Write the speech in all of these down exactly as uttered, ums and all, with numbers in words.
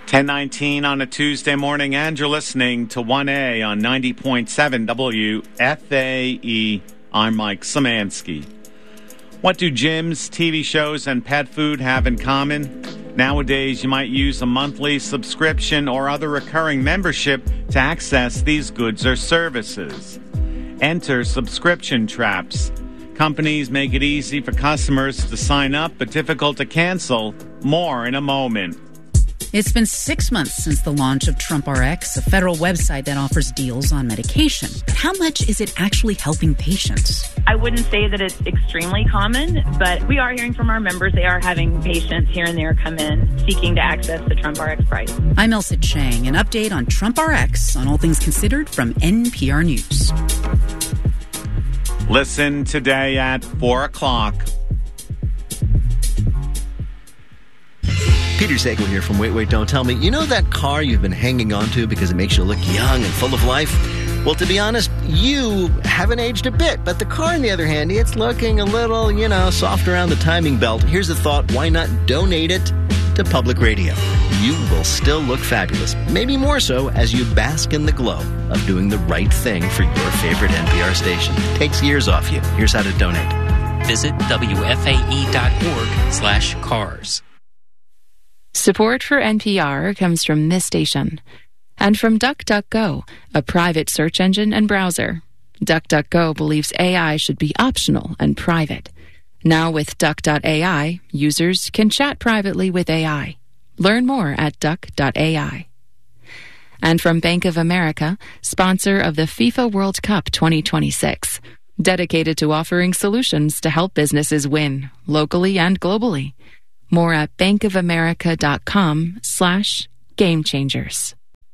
ten nineteen on a Tuesday morning, and you're listening to one A on ninety point seven W F A E. I'm Mike Szymanski. What do gyms, T V shows, and pet food have in common? Nowadays, you might use a monthly subscription or other recurring membership to access these goods or services. Enter subscription traps. Companies make it easy for customers to sign up, but difficult to cancel. More in a moment. It's been six months since the launch of TrumpRx, a federal website that offers deals on medication. But how much is it actually helping patients? I wouldn't say that it's extremely common, but we are hearing from our members. They are having patients here and there come in seeking to access the TrumpRx price. I'm Elsa Chang. An update on TrumpRx on All Things Considered from N P R News. Listen today at four o'clock. Peter Sagal here from Wait, Wait, Don't Tell Me. You know that car you've been hanging on to because it makes you look young and full of life? Well, to be honest, you haven't aged a bit. But the car, on the other hand, it's looking a little, you know, soft around the timing belt. Here's the thought. Why not donate it to public radio? You will still look fabulous. Maybe more so as you bask in the glow of doing the right thing for your favorite N P R station. Takes years off you. Here's how to donate. Visit W F A E dot org slash cars. Support for N P R comes from this station and from DuckDuckGo, a private search engine and browser. DuckDuckGo believes A I should be optional and private. Now with Duck dot A I, users can chat privately with A I. Learn more at Duck dot A I. And from Bank of America, sponsor of the FIFA World Cup twenty twenty-six, dedicated to offering solutions to help businesses win, locally and globally. More at bankofamerica.com slash game changers.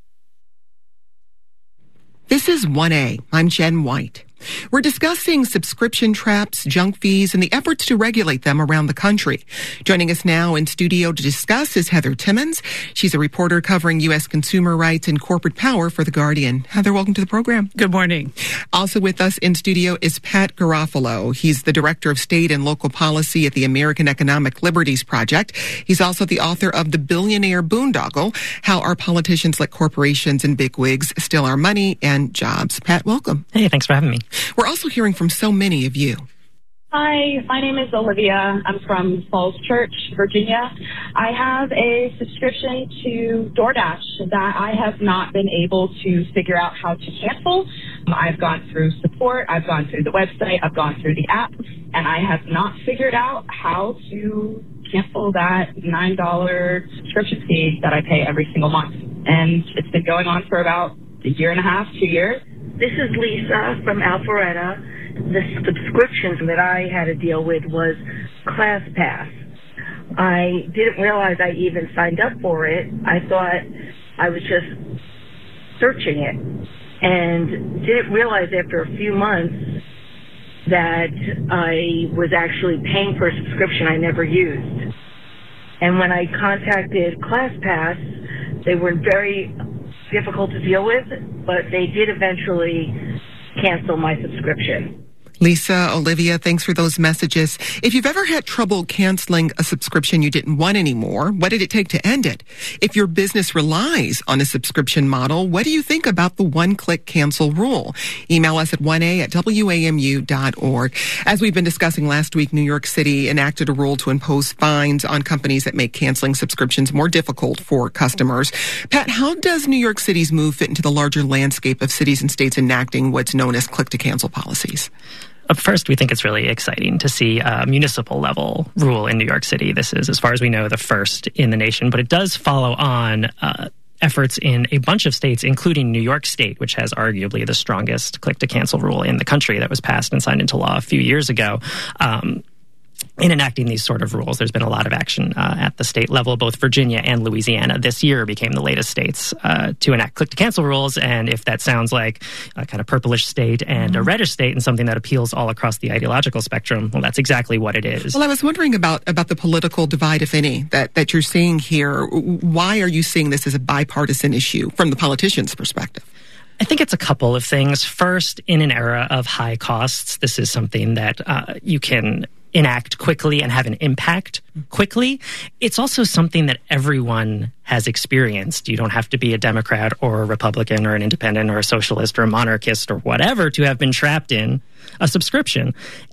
This is one A. I'm Jen White. We're discussing subscription traps, junk fees, and the efforts to regulate them around the country. Joining us now in studio to discuss is Heather Timmons. She's a reporter covering U S consumer rights and corporate power for The Guardian. Heather, welcome to the program. Good morning. Also with us in studio is Pat Garofalo. He's the Director of State and Local Policy at the American Economic Liberties Project. He's also the author of The Billionaire Boondoggle, How Our Politicians Let Corporations and Bigwigs Steal Our Money and Jobs. Pat, welcome. Hey, thanks for having me. We're also hearing from so many of you. Hi, my name is Olivia. I'm from Falls Church, Virginia. I have a subscription to DoorDash that I have not been able to figure out how to cancel. I've gone through support, I've gone through the website, I've gone through the app, and I have not figured out how to cancel that nine dollars subscription fee that I pay every single month. And it's been going on for about a year and a half, two years. This is Lisa from Alpharetta. The subscription that I had to deal with was ClassPass. I didn't realize I even signed up for it. I thought I was just searching it and didn't realize after a few months that I was actually paying for a subscription I never used. And when I contacted ClassPass, they were very difficult to deal with, but they did eventually cancel my subscription. Lisa, Olivia, thanks for those messages. If you've ever had trouble canceling a subscription you didn't want anymore, what did it take to end it? If your business relies on a subscription model, what do you think about the one-click cancel rule? Email us at one A at W A M U dot org. As we've been discussing last week, New York City enacted a rule to impose fines on companies that make canceling subscriptions more difficult for customers. Pat, how does New York City's move fit into the larger landscape of cities and states enacting what's known as click-to-cancel policies? First, we think it's really exciting to see a municipal level rule in New York City. This is, as far as we know, the first in the nation, but it does follow on uh, efforts in a bunch of states, including New York State, which has arguably the strongest click-to-cancel rule in the country that was passed and signed into law a few years ago. Um, In enacting these sort of rules, there's been a lot of action uh, at the state level. Both Virginia and Louisiana this year became the latest states uh, to enact click-to-cancel rules. And if that sounds like a kind of purplish state and mm-hmm. a reddish state and something that appeals all across the ideological spectrum, well, that's exactly what it is. Well, I was wondering about, about the political divide, if any, that, that you're seeing here. Why are you seeing this as a bipartisan issue from the politician's perspective? I think it's a couple of things. First, in an era of high costs, this is something that uh, you can enact quickly and have an impact quickly. It's also something that everyone has experienced. You don't have to be a Democrat or a Republican or an independent or a socialist or a monarchist or whatever to have been trapped in a subscription.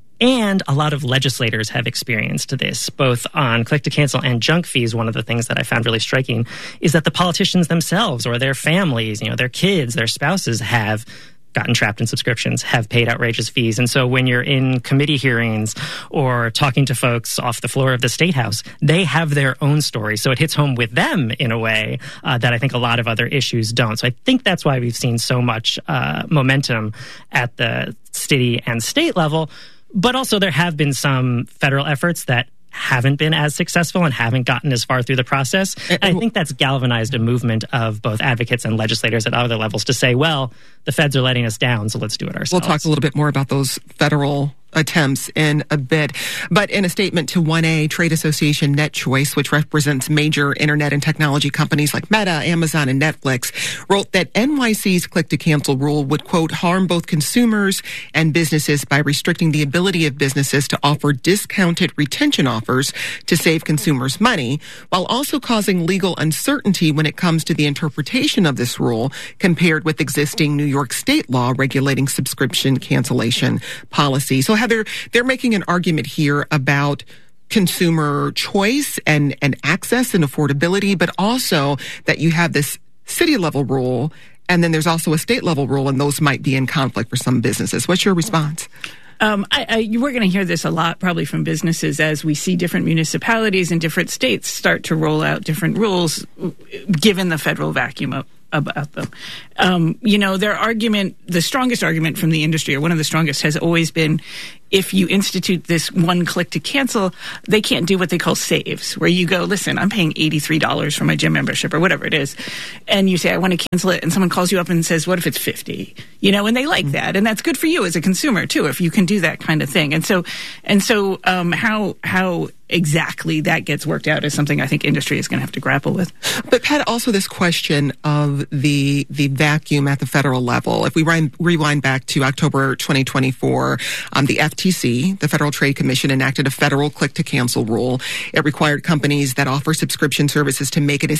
And a lot of legislators have experienced this, both on click-to-cancel and junk fees. One of the things that I found really striking is that the politicians themselves or their families, you know, their kids, their spouses have gotten trapped in subscriptions, have paid outrageous fees. And so when you're in committee hearings or talking to folks off the floor of the State House, they have their own story. So it hits home with them in a way uh, that I think a lot of other issues don't. So I think that's why we've seen so much uh, momentum at the city and state level. But also there have been some federal efforts that haven't been as successful and haven't gotten as far through the process. And I think that's galvanized a movement of both advocates and legislators at other levels to say, well, the feds are letting us down, so let's do it ourselves. We'll talk a little bit more about those federal attempts in a bit. But in a statement to one A, trade association NetChoice, which represents major internet and technology companies like Meta, Amazon, and Netflix, wrote that N Y C's click-to-cancel rule would, quote, harm both consumers and businesses by restricting the ability of businesses to offer discounted retention offers to save consumers money, while also causing legal uncertainty when it comes to the interpretation of this rule compared with existing New York State law regulating subscription cancellation policy. So Heather, they're making an argument here about consumer choice and, and access and affordability, but also that you have this city level rule and then there's also a state level rule, and those might be in conflict for some businesses. What's your response? Um, I, I, we're going to hear this a lot probably from businesses as we see different municipalities in different states start to roll out different rules given the federal vacuum of about them. Um, you know, their argument, the strongest argument from the industry, or one of the strongest, has always been if you institute this one click to cancel, they can't do what they call saves, where you go, listen, I'm paying eighty-three dollars for my gym membership or whatever it is. And you say, I want to cancel it. And someone calls you up and says, what if it's fifty? You know, and they like mm-hmm. that. And that's good for you as a consumer too, if you can do that kind of thing. And so, and so, um, how, how, exactly that gets worked out is something I think industry is going to have to grapple with. But Pat, also this question of the the vacuum at the federal level. If we rewind, rewind back to October twenty twenty-four, um, the F T C, the Federal Trade Commission, enacted a federal click-to-cancel rule. It required companies that offer subscription services to make it a